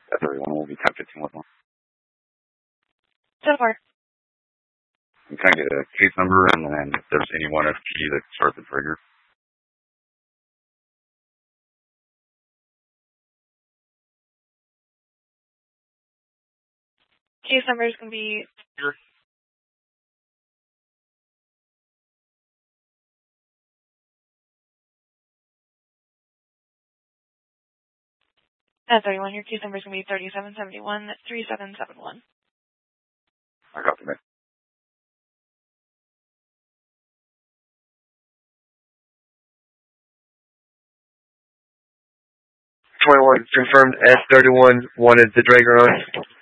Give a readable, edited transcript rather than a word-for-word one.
Everyone will be 1015 with one. So far. Can I get a case number and then if there's any one FG that starts the trigger? Case number is going to be... That's 31. Your case number is going to be 3771. That's 3771. I got the 21 confirmed S31 wanted the Drager on.